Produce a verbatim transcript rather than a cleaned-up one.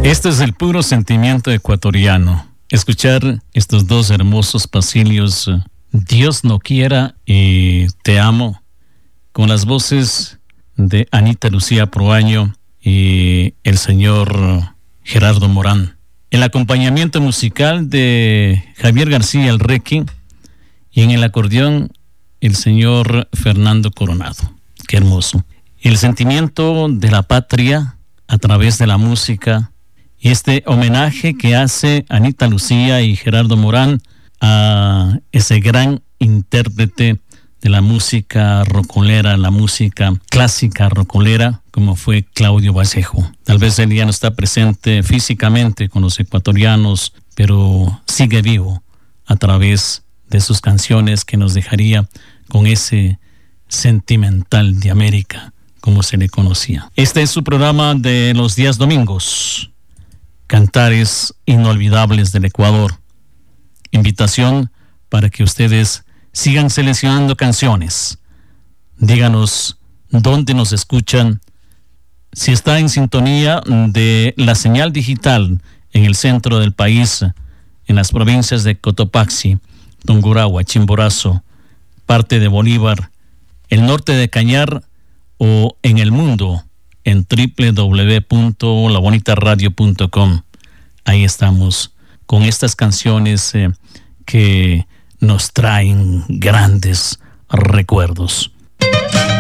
Este es el puro sentimiento ecuatoriano. Escuchar estos dos hermosos pasillos, Dios no quiera y Te amo, con las voces de Anita Lucía Proaño y el señor Gerardo Morán. El acompañamiento musical de Javier García el Requi y en el acordeón el señor Fernando Coronado. Qué hermoso. El sentimiento de la patria a través de la música y este homenaje que hace Anita Lucía y Gerardo Morán a ese gran intérprete de la música rocolera, la música clásica rocolera, como fue Claudio Vallejo. Tal vez él ya no está presente físicamente con los ecuatorianos, pero sigue vivo a través de sus canciones que nos dejaría con ese sentimental de América, como se le conocía. Este es su programa de los días domingos, Cantares Inolvidables del Ecuador. Invitación para que ustedes sigan seleccionando canciones. Díganos dónde nos escuchan. Si está en sintonía de la señal digital en el centro del país, en las provincias de Cotopaxi, Tungurahua, Chimborazo, parte de Bolívar, el norte de Cañar o en el mundo en doble u doble u doble u punto la bonita radio punto com. Ahí estamos con estas canciones eh, que nos traen grandes recuerdos.